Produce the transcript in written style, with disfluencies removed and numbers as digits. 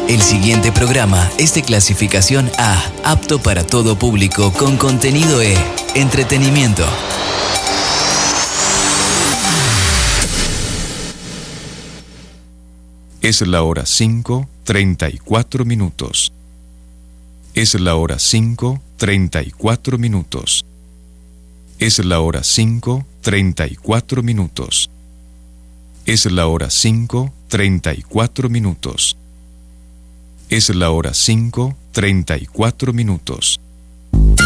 El siguiente programa es de clasificación A, apto para todo público, con contenido E, entretenimiento. Es la hora 5:34. Es la hora 5:34. Es la hora 5:34. Es la hora 5:34. Es la hora 5:34.